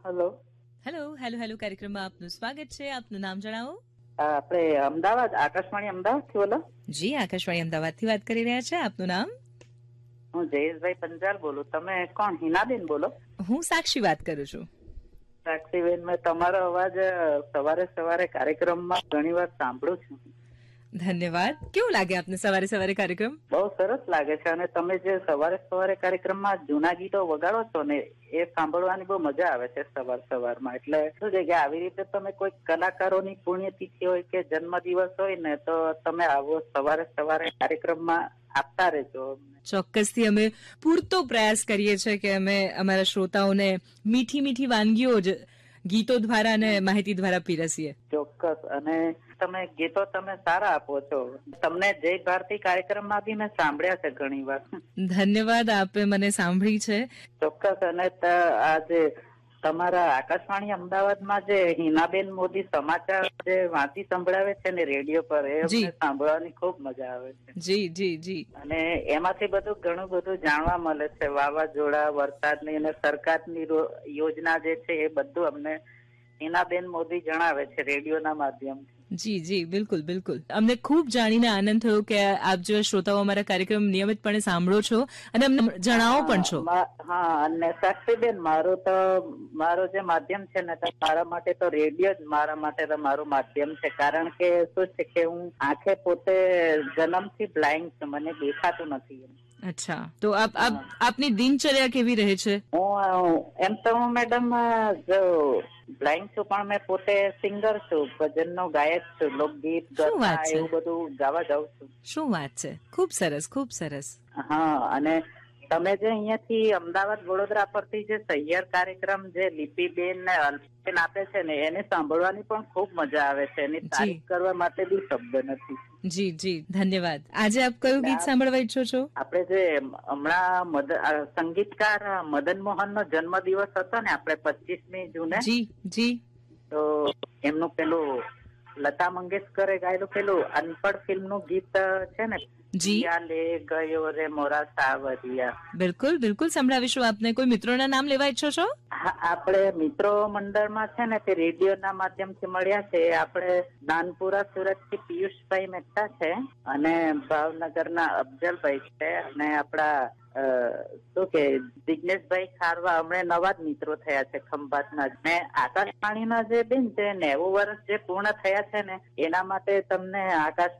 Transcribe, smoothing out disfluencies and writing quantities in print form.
Hello. Hello hello hello કાર્યક્રમમાં આપનું સ્વાગત છે. આપનું નામ જણાવો. આપણે અમદાવાદ, આકાશવાણી અમદાવાદ થી બોલો. જી, આકાશવાણી અમદાવાદથી વાત કરી રહ્યા છે. આપનું નામ? હું જયેશભાઈ પંચાલ બોલું. તમે કોણ? હિનાબેન બોલો? હું સાક્ષી વાત કરું છું. સાક્ષીબેન, મેં તમારો અવાજ સવારે સવારે કાર્યક્રમમાં ઘણી વાર સાંભળું છું. ધન્યવાદ. કેવું લાગે આપને સવારે સવારે કાર્યક્રમ? બહુ સરસ લાગે છે. અને તમે જે સવારે સવારે કાર્યક્રમમાં જૂના ગીતો વગાડો છો ને, એ સાંભળવાની બહુ મજા આવે છે સવાર સવારમાં. એટલે શું છે કે આવી રીતે તમે કોઈ કલાકારોની પુણ્યતિથિ હોય કે જન્મદિવસ હોય ને, તો તમે આવો સવારે સવારે કાર્યક્રમમાં આપતા રહેજો. ચોક્કસથી અમે પૂરતો પ્રયાસ કરીએ છીએ કે અમે અમારા શ્રોતાઓને મીઠી મીઠી વાનગીઓ જ ગીતો દ્વારા અને માહિતી દ્વારા પીરસીએ. ચોક્કસ. અને તમે ગીતો તમે સારા આપો છો. તમને જય ભારતી કાર્યક્રમમાં બી મેં સાંભળ્યા છે ઘણી વાર. ધન્યવાદ, આપે મને સાંભળી છે. ચોક્કસ. અને આજે તમારા આકાશવાણી અમદાવાદમાં જે હિનાબેન મોદી સમાચાર જે વાંચી સંભળાવે છે ને રેડિયો પર, એ અમને સાંભળવાની ખૂબ મજા આવે છે. જી જી જી. અને એમાંથી ઘણું બધું જાણવા મળે છે. વાવાઝોડા, વરસાદની અને સરકારની યોજના જે છે એ બધું અમને હિનાબેન મોદી જણાવે છે રેડિયોના માધ્યમથી. જી જી, બિલકુલ બિલકુલ. અમને ખૂબ જાણીને આનંદ થયો કે આપ જેવા શ્રોતાઓ અમારા કાર્યક્રમ નિયમિતપણે સાંભળો છો અને અમને જણાવો પણ છો. હા. અને સાક્ષીબેન, મારો જે માધ્યમ છે ને, મારા માટે તો રેડિયો જ મારા માટે તો મારું માધ્યમ છે. કારણ કે શું છે કે હું આંખે પોતે જન્મથી બ્લાઇન્ડ છું, મને દેખાતું નથી. અચ્છા, તો આપની દિનચર્યા કેવી રહે છે? એમ તો હું મેડમ બ્લાઇન્ડ છું, પણ મેં પોતે સિંગર છું, ભજનનો ગાયક છું, લોકગીત, ગાથા એવું બધું ગાવા જાઉં છું. શું વાત છે! ખૂબ સરસ, ખૂબ સરસ. હા. અને તમે જે અહીંયાથી અમદાવાદ વડોદરા પરથી જે સહિયર કાર્યક્રમ જે લિપિબેન ને અલ્પેન આપે છે ને, એને સાંભળવાની પણ ખૂબ મજા આવે છે. એની તારીફ કરવા માટે બી શબ્દ નથી. જી જી, ધન્યવાદ. આજે આપ કયું ગીત સાંભળવા ઈચ્છો છો? આપણે જે હમણાં સંગીતકાર મદન મોહન નો જન્મ દિવસ હતો ને, આપણે 25મી જૂને. જી જી. તો એમનું પેલું લતા મંગેશકરે ગાયેલું પેલું અનપઢ ફિલ્મ નું ગીત છે ને, લે ગયો રે મોરા સાવરિયા. બિલકુલ બિલકુલ, સંભળાવીશું આપને. કોઈ મિત્રોના નામ લેવા ઈચ્છો છો? હા, આપણે મિત્રો મંડળમાં છે ને, તે રેડિયોના માધ્યમથી મળ્યા છે. આપણે નાનપુરા સુરત થી પિયુષભાઈ મહેતા છે, અને ભાવનગરના અફજલભાઈ છે, અને આપડા શું કે જિજ્ઞેશભાઈ ખારવા હમણાં નવા જ મિત્રો થયા છે ખંભાતના. ને આકાશવાણીના જે બેન છે 90 વર્ષ જે પૂર્ણ થયા છે ને, એના માટે તમને આકાશ